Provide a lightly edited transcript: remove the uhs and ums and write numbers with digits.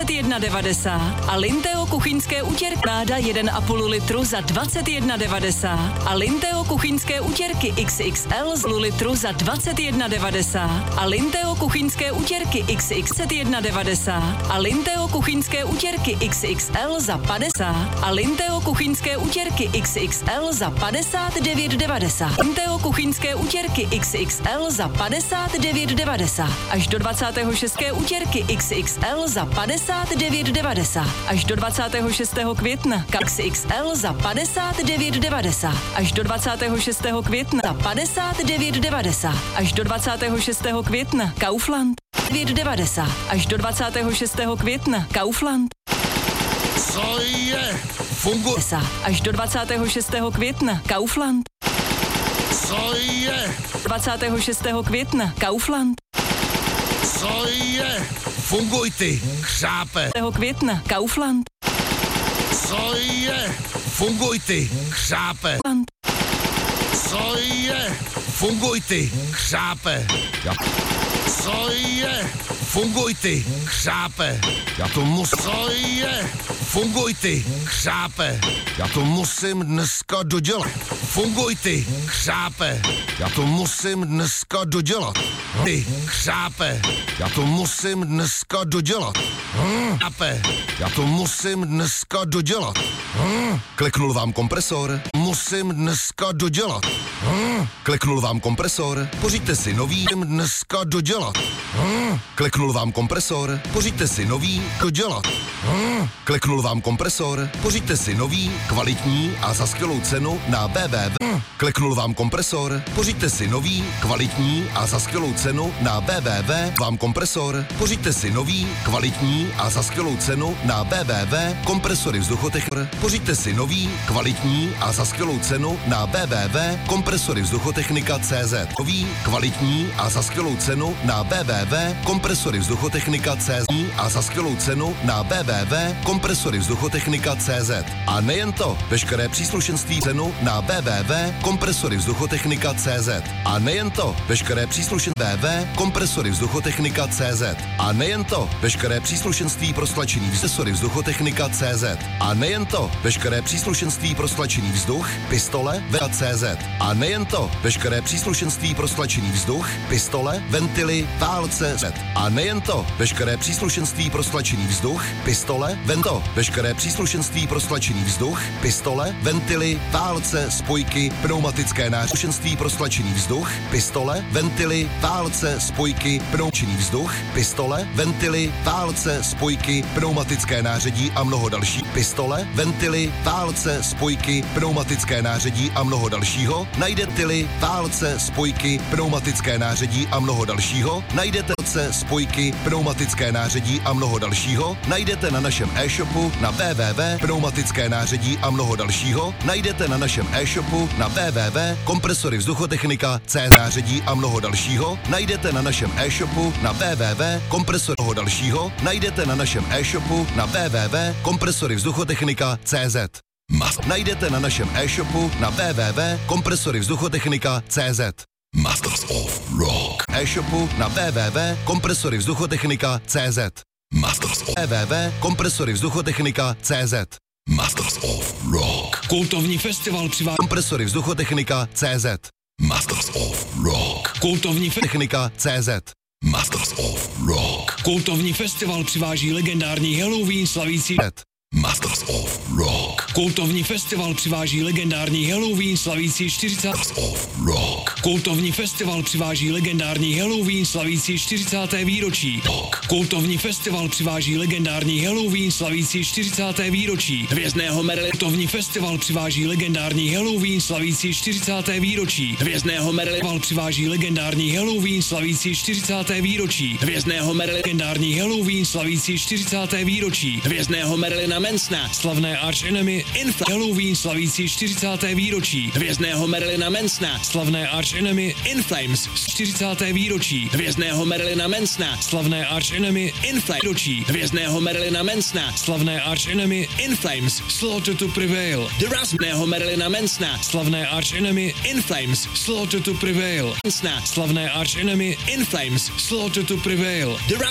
21,90 a Linteo kuchyňské utěrky Máda 1,5 litru za 21,90 a Linteo kuchyňské utěrky XXL z litru za 21,90 a Linteo kuchyňské utěrky XX 1,90 a Linteo kuchyňské utěrky XXL za 50 a Linteo kuchyňské utěrky XXL za 59,90. Linteo kuchyňské utěrky XXL za 59,90. Až do 26. utěrky XXL za 59,90. Až do 26. května XXL za 59,90. Až do 26. května za 59,90. Až do 26. května Kaufland 9,90. Až do 26. května Kaufland. Co je? Funguje. Až do 26. května Kaufland. Co je? 26. května Kaufland. Co je? Funguj ty, křápe. Května Kaufland. Co je? Funguj ty, křápe. Co je? Funguj ty, křápe. Co je? Funguj ty, křápe. Já to musím. Co je? Funguj ty, křápe. Já to musím dneska dodělat. Funguj ty, křápe. Já to musím dneska dodělat. Ty, křápe. Já to musím dneska dodělat. Křápe. Já to musím dneska dodělat. Kliknul vám kompresor. Musím dneska dodělat. Kliknul vám kompresor. Pořiďte si nový. Dneska dodělat. Kliknul vám kompresor. Pořiďte si nový. Dodělat. Kliknul vám kompresor. Pořiďte si nový, kvalitní a za skvělou cenu na www. Kliknul vám kompresor. Pořiďte si nový, kvalitní a za skvělou cenu na www. Vám kompresor. Pořiďte si nový, kvalitní a za skvělou cenu na www. Kompresory vzduchotechnika. Pořiďte si nový, kvalitní a za skvělou cenu na www. Kompresory vzduchotechnika.cz. Nový, kvalitní a za skvělou cenu na www. Kompresory vzduchotechnika.cz a za skvělou cenu na www. Kompresory vzduchotechnika.cz. A nejen to, veškeré příslušenství cenu na www. Kompresory vzduchotechnika.cz. A nejen to, veškeré příslušenství kompresory vzduchotechnika.cz. A nejen to, veškeré příslušenství pro stlačení kompresory vzduchotechnika.cz. A nejen to, veškeré příslušenství pro stlačení vzduch, pistole, CZ. A nejen to, veškeré příslušenství pro stlačení vzduch, pistole, ventily, válce, a nejen to, veškeré příslušenství pro stlačení vzduch, pistole, vento, veškeré příslušenství pro stlačení vzduch, pistole, ventily, válce, spojky, pneumatické nářadí pro stlačení vzduch, pistole, ventily, válce, spojky, pneumatický vzduch, pistole, ventily, válce, spojky, pneumatické nářadí a mnoho další. Pistole, ventily, válce, spojky, pneumatické nářadí a mnoho dalšího. Najdete válce, spojky, pneumatické nářadí a mnoho dalšího. Najdete spojky, pneumatické nářadí a mnoho dalšího. Najdete na našem e-shopu na www. Pneumatické nářadí a mnoho dalšího. Najdete na našem e-shopu na www. Kompresory vzduchotechnika.cz. Nářadí a mnoho dalšího. Najdete na našem e-shopu na www. Kompresory mnoho dalšího. Najdete na našem e-shopu na www. Kompresory vzduchotechnika.cz. Najdete na našem e-shopu na www. Kompresory vzduchotechnika.cz. Masters of Rock. E-shopu na www. Kompresory vzduchotechnika.cz. Masters of www. Kompresory vzduchotechnika.cz. Masters of Rock. Kultovní festival přivádí kompresory vzduchotechnika.cz. Masters of Rock. Kultovní technika.cz. Masters of Rock. Kultovní festival přiváží legendární Halloween slavící Masters of Rock. Kultovní festival přiváží legendární Halloween slavící 40. of Rock. Kultovní festival přiváží legendární Halloween slavící 40. výročí. Rock. Kultovní festival přiváží legendární Halloween slavící 40. výročí. Hvězdného Merlina. Kultovní festival přiváží legendární Halloween slavící 40. výročí. Hvězdného Merlina přiváží legendární Halloween slavící 40. výročí. Hvězdného Merlina. Legendární Halloween slavící 40. výročí. Hvězdného Merlina Mansona, slavné Arch Enemy, Halloween slavící 40. výročí. Hvězdného Merlina Mansona, slavné Arch Enemy, In Flames, 40. výročí. Hvězdného Merlina Mansona, slavné Arch Enemy, In Flames, výročí. Hvězdného Merlina Mansona, slavné Arch Enemy, In Flames, Slaughter to Prevail. The Rasmného Merlina Mansona, slavné Arch Enemy, In Flames, Slaughter to Prevail. Mansona, slavné Arch Enemy, In Flames, Slaughter to Prevail.